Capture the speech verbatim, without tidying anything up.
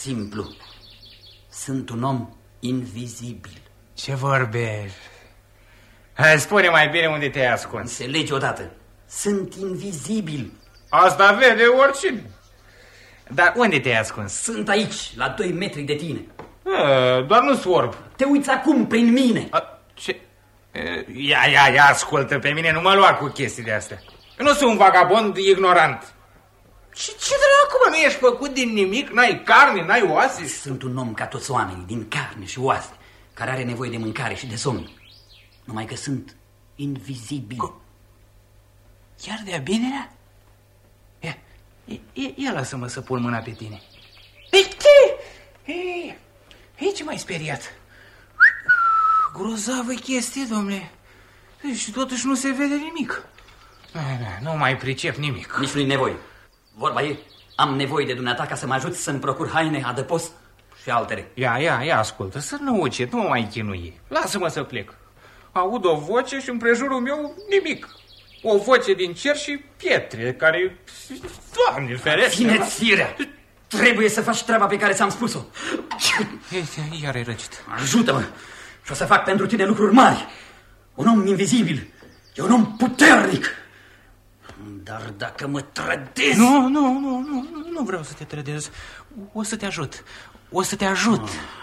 simplu. Sunt un om invizibil. Ce vorbești? Hai, spune mai bine unde te-ai ascuns. Înțelegi odată. Sunt invizibil. Asta vede oricine. Dar unde te-ai ascuns? Sunt aici, la doi metri de tine. A, doar nu-ți vorb. Te uiți acum prin mine. A, ce? Ia, ia, ia, ascultă, pe mine nu mă lua cu chestii de astea. Eu nu sunt un vagabond ignorant. Și ce dracu, mă, nu ești făcut din nimic? N-ai carne, n-ai oase? Sunt un om ca toți oamenii, din carne și oase, care are nevoie de mâncare și de somn. Numai că sunt invizibil. Co Chiar de-a binelea? Ia, ia, ia lasă-mă să pun mâna pe tine. Ei, ei, ei, ce m-ai speriat? Grozavă chestie, domnule. Și totuși nu se vede nimic. Nu mai pricep nimic. Nici nu-i nevoie. Vorba e, am nevoie de dumneata ca să mă ajuți să-mi procur haine, adăpost și altele. Ia, ia, ia, ascultă, să nu ucet, nu mă mai chinui. Lasă-mă să plec. Aud o voce și în prejurul meu nimic. O voce din cer și pietre care... Doamne ferește! Ține-ți firea! Trebuie să faci treaba pe care ți-am spus-o. Iar ai răcit. Ajută-mă și o să fac pentru tine lucruri mari. Un om invizibil e un om puternic. Dar dacă mă trădezi... Nu, nu, nu, nu, nu vreau să te trădez. O să te ajut. O să te ajut.